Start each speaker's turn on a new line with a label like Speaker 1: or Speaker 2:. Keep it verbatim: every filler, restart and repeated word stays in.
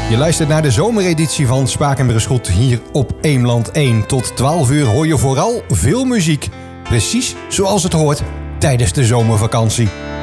Speaker 1: Je luistert naar de zomereditie van Spaak en Bereschoet hier op Eemland één. Tot twaalf uur hoor je vooral veel muziek. Precies zoals het hoort tijdens de zomervakantie.